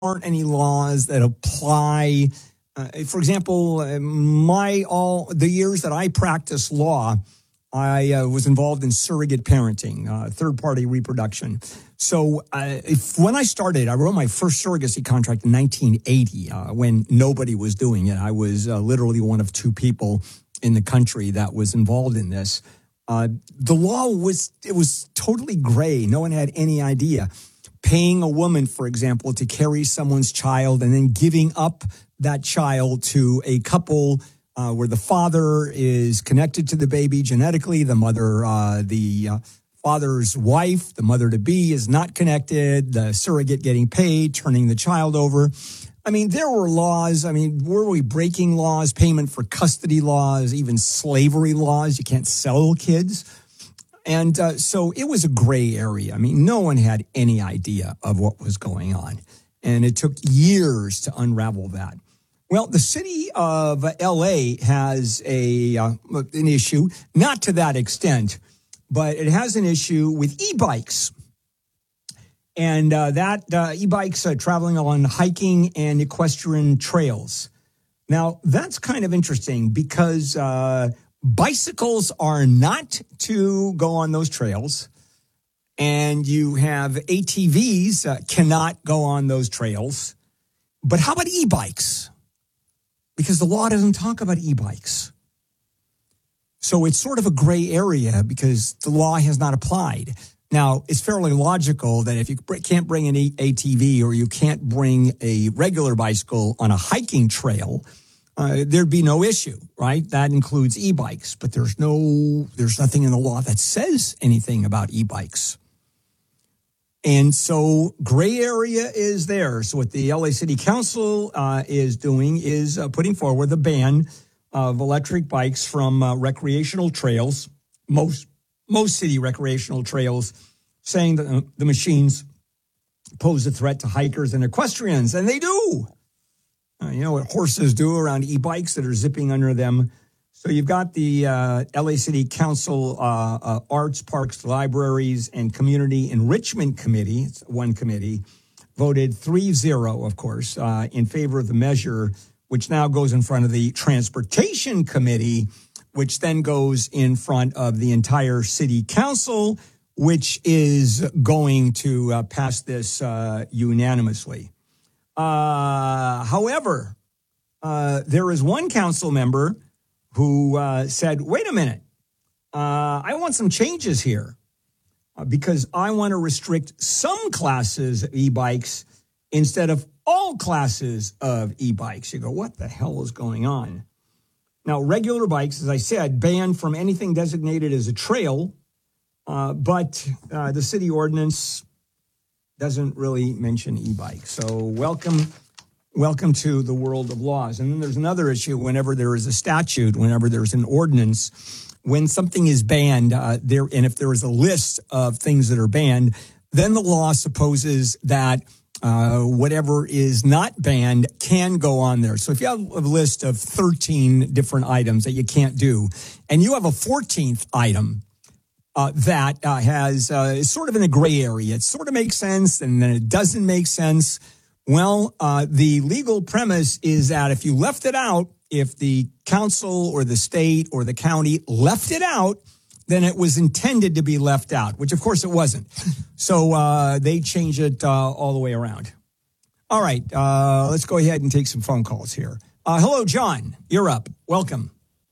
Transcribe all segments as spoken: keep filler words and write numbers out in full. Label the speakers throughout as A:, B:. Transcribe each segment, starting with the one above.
A: aren't any laws that apply. Uh, for example, uh, my all the years that I practiced law, I uh, was involved in surrogate parenting, uh, third-party reproduction. So uh, if, when I started, I wrote my first surrogacy contract in nineteen eighty uh, when nobody was doing it. I was uh, literally one of two people in the country that was involved in this. Uh, the law was, it was totally gray. No one had any idea. Paying a woman, for example, to carry someone's child and then giving up that child to a couple uh, where the father is connected to the baby genetically, the mother, uh, the uh, father's wife, the mother-to-be is not connected, the surrogate getting paid, turning the child over. I mean, there were laws. I mean, were we breaking laws, payment for custody laws, even slavery laws? You can't sell kids. And uh, so it was a gray area. I mean, no one had any idea of what was going on. And it took years to unravel that. Well, the city of L A has a uh, an issue, not to that extent, but it has an issue with e-bikes. And uh, that uh, e-bikes are traveling on hiking and equestrian trails. Now, that's kind of interesting because uh, bicycles are not to go on those trails. And you have A T Vs uh, cannot go on those trails. But how about e-bikes? Because the law doesn't talk about e-bikes. So it's sort of a gray area because the law has not applied. Now, it's fairly logical that if you can't bring an A T V or you can't bring a regular bicycle on a hiking trail, uh, there'd be no issue, right? That includes e-bikes, but there's no, there's nothing in the law that says anything about e-bikes. And so gray area is there. So what the L A City Council uh, is doing is uh, putting forward a ban of electric bikes from uh, recreational trails, most most city recreational trails, saying that uh, the machines pose a threat to hikers and equestrians, and they do. Uh, you know what horses do around e-bikes that are zipping under them. So you've got the uh, L A City Council uh, uh, Arts, Parks, Libraries, and Community Enrichment Committee, it's one committee, voted three zero, of course, uh, in favor of the measure, which now goes in front of the Transportation Committee, which then goes in front of the entire City Council, which is going to uh, pass this uh, unanimously. Uh, however, uh, there is one council member who uh, said, wait a minute, uh, I want some changes here uh, because I want to restrict some classes of e-bikes instead of all classes of e-bikes. You go, what the hell is going on? Now, regular bikes, as I said, banned from anything designated as a trail, uh, but uh, the city ordinance doesn't really mention e-bikes. So welcome. Welcome to the world of laws. And then there's another issue whenever there is a statute, whenever there's an ordinance, when something is banned, uh, there, and if there is a list of things that are banned, then the law supposes that uh, whatever is not banned can go on there. So if you have a list of thirteen different items that you can't do, and you have a fourteenth item uh, that uh, has uh, is sort of in a gray area, it sort of makes sense, and then it doesn't make sense. Well, uh, the legal premise is that if you left it out, if the council or the state or the county left it out, then it was intended to be left out, which of course it wasn't. So uh, they changed it uh, all the way around. All right, uh, let's go ahead and take some phone calls here. Uh, hello, John. You're up. Welcome.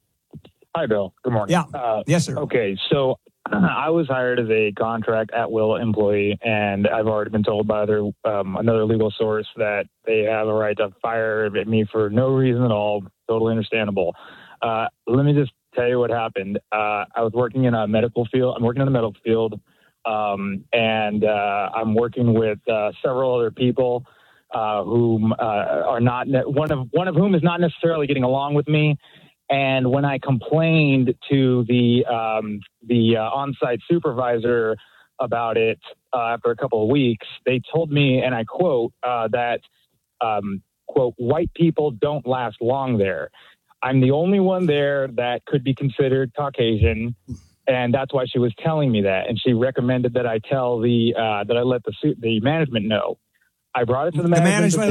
B: Hi, Bill. Good morning.
A: Yeah.
B: Uh,
A: yes, sir.
B: Okay, so I was hired as a contract at will employee, and I've already been told by other um, another legal source that they have a right to fire me for no reason at all. Totally understandable. Uh, let me just tell you what happened. Uh, I was working in a medical field. I'm working in the medical field, um, and uh, I'm working with uh, several other people uh, whom uh, are not ne- one of one of whom is not necessarily getting along with me. And when I complained to the um, the uh, on-site supervisor about it uh, after a couple of weeks, they told me, and I quote, uh, that, um, quote, white people don't last long there. I'm the only one there that could be considered Caucasian, and that's why she was telling me that. And she recommended that I tell the uh, that I let the the management know. I brought it to the,
A: The
B: management.
A: management